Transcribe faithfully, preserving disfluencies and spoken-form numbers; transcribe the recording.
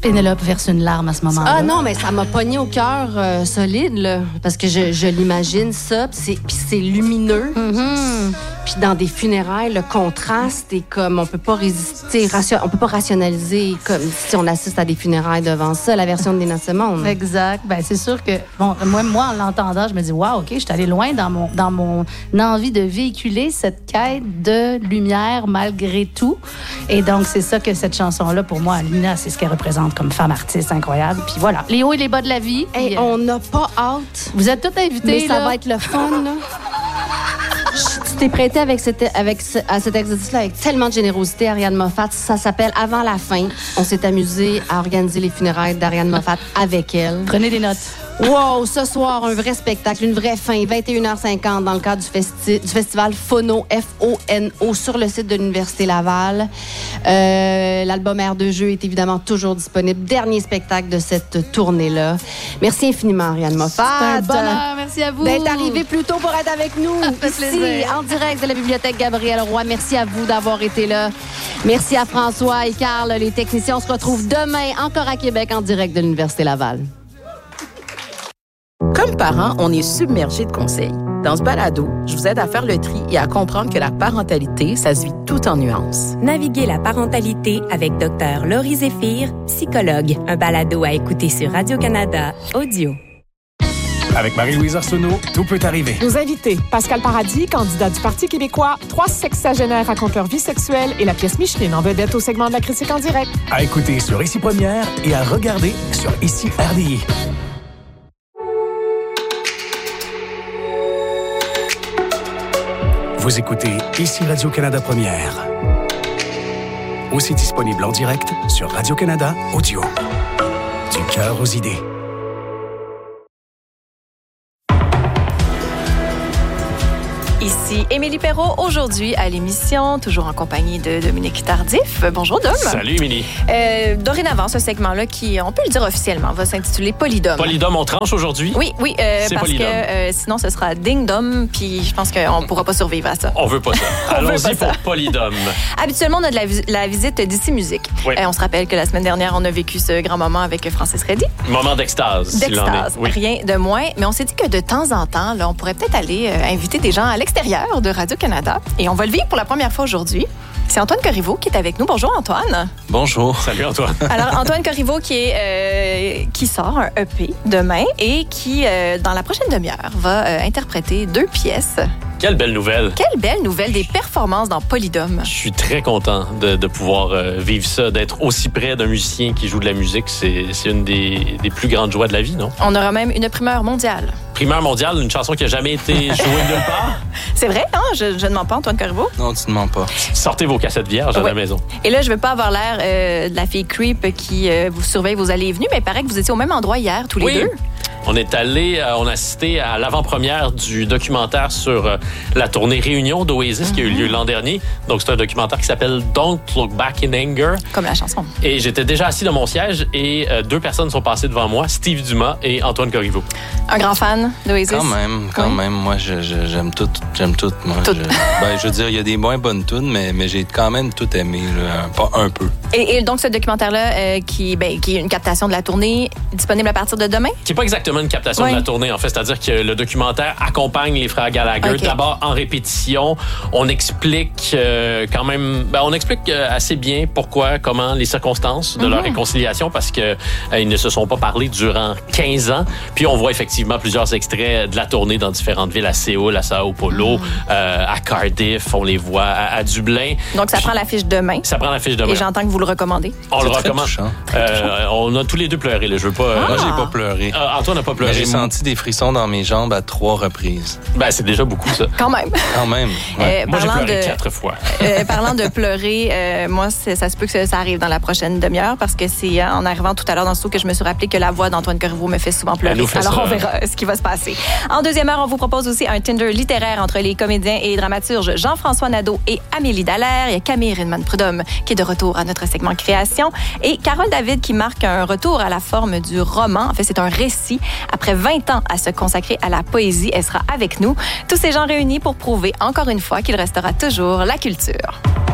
Pénélope verse une larme à ce moment-là. Ah non, mais ça m'a pogné au cœur euh, solide, là. Parce que je, je l'imagine, ça, puis c'est, puis c'est lumineux. Mm-hmm. Puis dans des funérailles, le contraste est comme... On peut pas résister, ration, on peut pas rationaliser comme si on assiste à des funérailles devant ça, la version de Nina Simone. Exact. Ben c'est sûr que, bon, moi, moi en l'entendant, je me dis, wow, OK, je suis allée loin dans mon, dans mon envie de véhiculer cette quête de lumière malgré tout. Et donc, c'est ça que cette chanson-là, pour moi, Nina, c'est ce qu'elle représente comme femme artiste incroyable. Puis voilà, les hauts et les bas de la vie. Hey, puis, euh, on n'a pas hâte. Vous êtes toutes invités, Mais ça là. va être le fun, là. Tu t'es prêté avec cette, avec ce, à cet exercice-là avec tellement de générosité, Ariane Moffat. Ça s'appelle Avant la fin. On s'est amusé à organiser les funérailles d'Ariane Moffat avec elle. Prenez des notes. Wow, ce soir, un vrai spectacle, une vraie fin, vingt et une heures cinquante dans le cadre du, festi- du festival Phono, F O N O, sur le site de l'Université Laval. Euh, l'album Air de jeu est évidemment toujours disponible. Dernier spectacle de cette tournée-là. Merci infiniment, Ariane Moffat. C'est un bonheur, merci à vous. D'être arrivé plus tôt pour être avec nous. Ça fait Ici, plaisir. en direct de la Bibliothèque Gabriel Roy. Merci à vous d'avoir été là. Merci à François et Carl, les techniciens. On se retrouve demain, encore à Québec, en direct de l'Université Laval. Comme parents, on est submergés de conseils. Dans ce balado, je vous aide à faire le tri et à comprendre que la parentalité, ça se vit tout en nuances. Naviguer la parentalité avec Dr Laurie Zéphir, psychologue. Un balado à écouter sur Radio-Canada Audio. Avec Marie-Louise Arsenault, tout peut arriver. Nos invités, Pascal Paradis, candidat du Parti québécois, trois sexagénaires racontent leur vie sexuelle et la pièce Micheline en vedette au segment de la critique en direct. À écouter sur Ici Première et à regarder sur Ici R D I. Vous écoutez Ici Radio-Canada Première. Aussi disponible en direct sur Radio-Canada Audio. Du cœur aux idées. Ici Émilie Perrault, aujourd'hui à l'émission, toujours en compagnie de Dominique Tardif. Bonjour Dom. Salut Émilie. Euh, dorénavant, ce segment-là, qui, on peut le dire officiellement, va s'intituler Polydome. Polydome, on tranche aujourd'hui? Oui, oui, euh, C'est parce Polydome. que euh, sinon ce sera Ding Dom, puis je pense qu'on ne pourra pas survivre à ça. On veut pas ça. On veut Allons-y pas pour ça. Polydome. Habituellement, on a de la, vis- la visite d'Ici Musique. Oui. Euh, on se rappelle que la semaine dernière, on a vécu ce grand moment avec Francis Reddy. Moment d'extase, s'il en est. D'extase, Oui. rien de moins. Mais on s'est dit que de temps en temps, là, on pourrait peut-être aller euh, inviter des gens à l'extérieur de Radio-Canada. Et on va le vivre pour la première fois aujourd'hui. C'est Antoine Corriveau qui est avec nous. Bonjour Antoine. Bonjour. Salut Antoine. Alors Antoine Corriveau qui, est, euh, qui sort un E P demain et qui, euh, dans la prochaine demi-heure, va euh, interpréter deux pièces. Quelle belle nouvelle. Quelle belle nouvelle, des performances dans Polydome. Je suis très content de, de pouvoir euh, vivre ça, d'être aussi près d'un musicien qui joue de la musique. C'est, c'est une des, des plus grandes joies de la vie, non? On aura même une primeur mondiale. Primeur mondial, une chanson qui n'a jamais été jouée nulle part. C'est vrai, hein? Je, je ne mens pas, Antoine Corriveau. Non, tu ne mens pas. Sortez vos cassettes vierges à Ouais. la maison. Et là, je ne veux pas avoir l'air euh, de la fille creep qui euh, vous surveille vos allées et venues, mais il paraît que vous étiez au même endroit hier, tous les Oui. deux. On est allé, euh, on a assisté à l'avant-première du documentaire sur euh, la tournée Réunion d'Oasis mm-hmm. qui a eu lieu l'an dernier. Donc, c'est un documentaire qui s'appelle Don't Look Back in Anger. Comme la chanson. Et j'étais déjà assis dans mon siège et euh, deux personnes sont passées devant moi, Steve Dumas et Antoine Corriveau. Un grand fan d'Oasis. Quand même, quand Oui. même. Moi, je, je- j'aime tout. J'aime tout. Moi, Tout. Je, ben, je veux dire, il y a des moins bonnes tunes, mais, mais j'ai quand même tout aimé, là, pas un peu. Et, et donc, ce documentaire-là, euh, qui, ben, qui est une captation de la tournée, disponible à partir de demain? Qui n'est pas exactement une captation Oui. de la tournée, en fait. C'est-à-dire que le documentaire accompagne les frères Gallagher. Ok. D'abord en répétition. On explique euh, quand même... Ben, on explique euh, assez bien pourquoi, comment, les circonstances de Mhm. leur réconciliation, parce que euh, ils ne se sont pas parlé durant quinze ans. Puis on voit effectivement plusieurs extraits de la tournée dans différentes villes, à Séoul, à Sao Paulo, Mhm. euh, à Cardiff, on les voit à, à Dublin. Donc, ça Puis, prend l'affiche demain. Ça prend la fiche de main. Et j'entends que vous le recommandez. On C'est le très recommande. touchant. Euh, on a tous les deux pleuré. Là. Je veux pas... euh, Moi, j'ai pas pleuré. euh, Antoine n'a pas pleuré. Mais j'ai senti des frissons dans mes jambes à trois reprises. Ben, c'est déjà beaucoup, ça. Quand même. Quand même. Ouais. Euh, Moi, j'ai parlant pleuré de- quatre fois. Euh, parlant de pleurer, euh, moi, c'est- ça se peut que ça, ça arrive dans la prochaine demi-heure parce que c'est en arrivant tout à l'heure dans le studio que je me suis rappelé que la voix d'Antoine Corriveau me fait souvent pleurer. Elle nous fait Alors, ça. on verra ce qui va se passer. En deuxième heure, on vous propose aussi un Tinder littéraire entre les comédiens et dramaturges Jean-François Nadeau et Amélie Dallaire. Il y a Camille Rinman-Prudhomme qui est de retour à notre segment création et Carole David qui marque un retour à la forme du roman. En fait, c'est un récit. Après vingt ans à se consacrer à la poésie, elle sera avec nous. Tous ces gens réunis pour prouver encore une fois qu'il restera toujours la culture.